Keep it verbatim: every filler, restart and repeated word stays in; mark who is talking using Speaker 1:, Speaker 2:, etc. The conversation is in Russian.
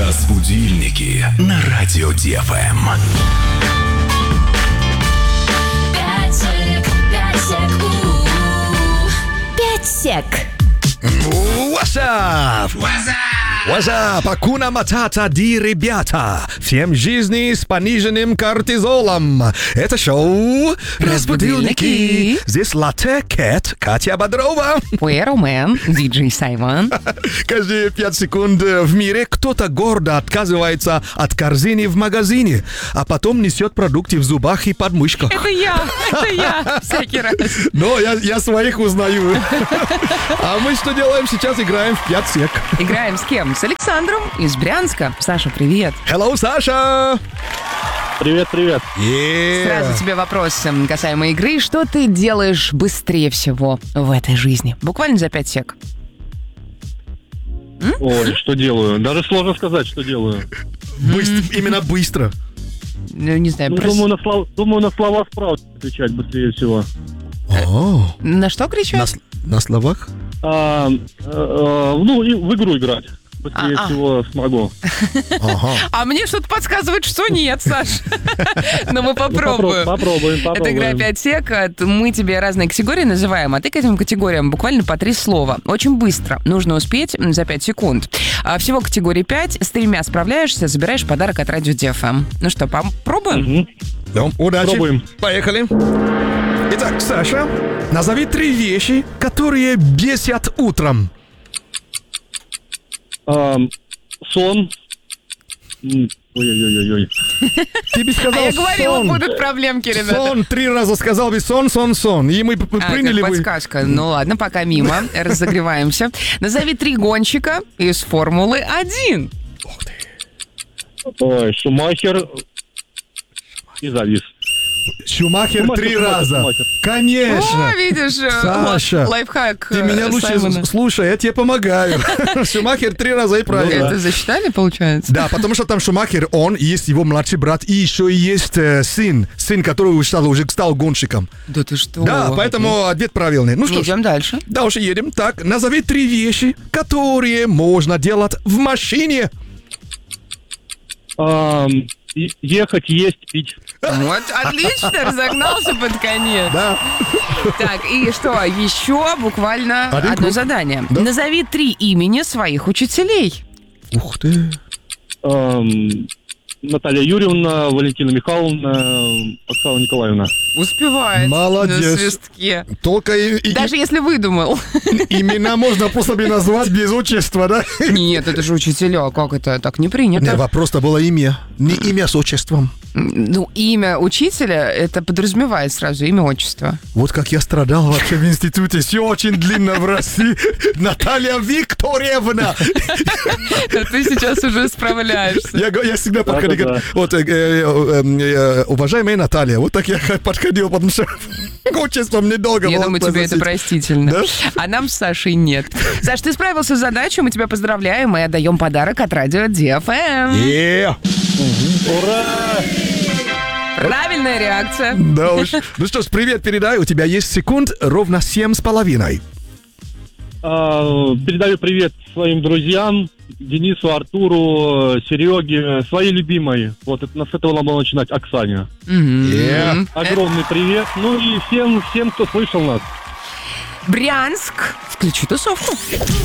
Speaker 1: Разбудильники на радио Ди Эф Эм.
Speaker 2: Пять сек.
Speaker 3: What's up?
Speaker 4: What's up?
Speaker 3: What's up? Акуна Матата Ди, ребята. Всем жизни с пониженным кортизолом. Это шоу «Разбудильники». Здесь Латте Кэт, Катя Бодрова.
Speaker 2: Пуэромен, диджей Саймон.
Speaker 3: Каждые пять секунд в мире кто-то гордо отказывается от корзины в магазине, а потом несет продукты в зубах и подмышках.
Speaker 2: Это я, это я, всякий раз.
Speaker 3: Но я, я своих узнаю. А мы что делаем сейчас? Играем в пять сек.
Speaker 2: Играем с кем? С Александром из Брянска. Саша, привет.
Speaker 3: Hello, Саша!
Speaker 4: Привет, привет.
Speaker 3: Yeah.
Speaker 2: Сразу тебе вопрос касаемо игры. Что ты делаешь быстрее всего в этой жизни? Буквально за пять сек. М?
Speaker 4: Ой, что делаю? Даже сложно сказать, что делаю.
Speaker 3: Быстро, именно быстро.
Speaker 2: Ну, не знаю,
Speaker 4: Ну,
Speaker 2: просто...
Speaker 4: думаю, на слова, думаю, на слова справа отвечать быстрее всего.
Speaker 3: О,
Speaker 2: На что
Speaker 3: на,
Speaker 2: кричать?
Speaker 3: с- на словах?
Speaker 4: А, э, э, ну, и в игру играть. Быстрее
Speaker 2: А-а.
Speaker 4: всего смогу.
Speaker 3: Ага.
Speaker 2: А мне что-то подсказывает, что нет, Саш. Но мы
Speaker 4: Ну, попро-
Speaker 2: попробуем.
Speaker 4: попробуем, попробуем.
Speaker 2: Это игра пять сек. Мы тебе разные категории называем, а ты к этим категориям буквально по три слова. Очень быстро. Нужно успеть за пять секунд. А всего категории пять. С тремя справляешься, забираешь подарок от радио Ди Эф Эм. Ну что, попробуем?
Speaker 4: Мгм.
Speaker 3: Да, удачи.
Speaker 4: Пробуем.
Speaker 3: Поехали. Итак, Саша, назови три вещи, которые бесят утром.
Speaker 4: А, сон. М, Ой-ой-ой-ой.
Speaker 3: Ты бы сказал
Speaker 2: А я говорила,
Speaker 3: сон.
Speaker 2: будут проблемки, ребята.
Speaker 3: Сон, три раза сказал бы сон, сон, сон. И мы п- п-
Speaker 2: А,
Speaker 3: приняли
Speaker 2: как
Speaker 3: бы...
Speaker 2: подсказка. Ну ладно, пока мимо. Разогреваемся. Назови три гонщика из Формулы один.
Speaker 4: Ой, Шумахер и завис.
Speaker 3: Шумахер
Speaker 4: Шумахер,
Speaker 3: три
Speaker 4: Шумахер,
Speaker 3: раза.
Speaker 4: Шумахер.
Speaker 3: Конечно.
Speaker 2: О, видишь, э,
Speaker 3: Саша,
Speaker 2: вот лайфхак
Speaker 3: Ты
Speaker 2: э,
Speaker 3: меня лучше
Speaker 2: Саймона.
Speaker 3: с- слушай, я тебе помогаю. Шумахер три раза и правильно.
Speaker 2: Это засчитали, получается?
Speaker 3: Да, потому что там Шумахер, он, есть его младший брат, и еще и есть э, сын, сын, который уже стал, уже стал гонщиком.
Speaker 2: Да ты что?
Speaker 3: Да, поэтому ответ правильный. Ну что ж,
Speaker 2: Идем дальше.
Speaker 3: да уж едем. Так, назови три вещи, которые можно делать в машине.
Speaker 4: А, и- ехать, есть, пить.
Speaker 2: Вот, отлично, разогнался под конец.
Speaker 3: Да.
Speaker 2: Так, и что, еще буквально
Speaker 3: Один
Speaker 2: одно
Speaker 3: круг.
Speaker 2: задание.
Speaker 3: Да.
Speaker 2: Назови три имени своих учителей.
Speaker 3: Ух ты.
Speaker 4: Ам, Наталья Юрьевна, Валентина Михайловна, Оксана Николаевна.
Speaker 2: Успевает
Speaker 3: Молодец.
Speaker 2: на свистке.
Speaker 3: Только и- и-
Speaker 2: Даже если выдумал.
Speaker 3: имена можно просто бы назвать без отчества, да?
Speaker 2: Нет, это же учителя, как это? Так не
Speaker 3: Не,
Speaker 2: принято.
Speaker 3: вопрос-то было имя. Не имя с отчеством.
Speaker 2: Ну, имя учителя, это подразумевает сразу имя, отчество.
Speaker 3: Вот как я страдал вообще в институте. Все очень длинно в России. Наталья Викторовна.
Speaker 2: А ты сейчас уже справляешься.
Speaker 3: Я, го- я всегда подходил,
Speaker 4: Да-да-да.
Speaker 3: говорю, вот, э, э, э, э, уважаемая Наталья, вот так я подходил, потому что отчеством недолго
Speaker 2: Я
Speaker 3: было
Speaker 2: думаю, тебе это
Speaker 3: произносить.
Speaker 2: простительно.
Speaker 3: Да?
Speaker 2: А нам с Сашей нет. Саш, ты справился с задачей, мы тебя поздравляем и отдаем подарок от радио Ди Эф Эм.
Speaker 3: Е,
Speaker 4: Ура!
Speaker 2: Правильная реакция.
Speaker 3: да уж. Ну что ж, привет передай, у тебя есть секунд ровно семь с половиной.
Speaker 4: А, передаю привет своим друзьям, Денису, Артуру, Сереге, своей любимой. Вот это, с этого надо было начинать, Оксане.
Speaker 2: Мгм.
Speaker 3: Yeah.
Speaker 4: Огромный привет. Ну и всем, всем, кто слышал нас.
Speaker 2: Брянск. Включи тусовку.